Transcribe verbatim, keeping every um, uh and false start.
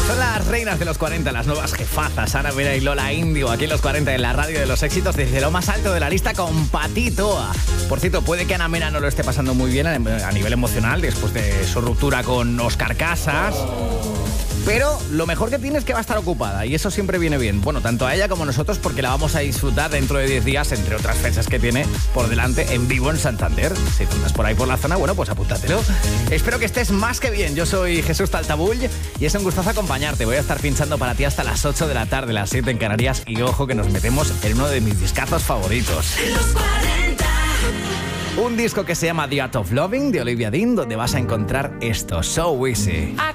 Son las reinas de los cuarenta, las nuevas jefazas, Ana Vera y Lola Índigo, aquí en los cuarenta, en la radio de los éxitos, desde lo más alto de la lista con Patitoa. Por cierto, puede que Ana Mena no lo esté pasando muy bien a nivel emocional después de su ruptura con Óscar Casas. Pero lo mejor que tiene es que va a estar ocupada y eso siempre viene bien. Bueno, tanto a ella como a nosotros, porque la vamos a disfrutar dentro de diez días, entre otras fechas que tiene por delante, en vivo en Santander. Si tú andas por ahí por la zona, bueno, pues apúntatelo. Espero que estés más que bien. Yo soy Jesús Taltabull y es un gustazo acompañarte. Voy a estar pinchando para ti hasta las ocho de la tarde, las siete en Canarias. Y ojo que nos metemos en uno de mis discazos favoritos. Los cuarenta. Un disco que se llama The Art of Loving, de Olivia Dean, donde vas a encontrar esto, So Easy. I